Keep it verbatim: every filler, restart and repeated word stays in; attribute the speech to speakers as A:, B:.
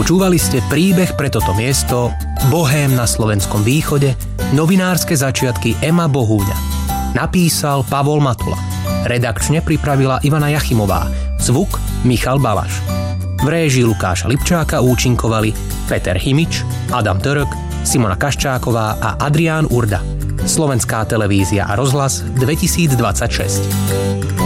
A: Počúvali ste príbeh pre toto miesto, Bohém na slovenskom východe, novinárske začiatky Ema Bohúňa. Napísal Pavol Matula. Redakčne pripravila Ivana Jachimová. Zvuk Michal Balaš. V réžii Lukáša Lipčáka účinkovali Peter Himič, Adam Török, Simona Kaščáková a Adrián Urda. Slovenská televízia a rozhlas dvetisícdvadsaťšesť.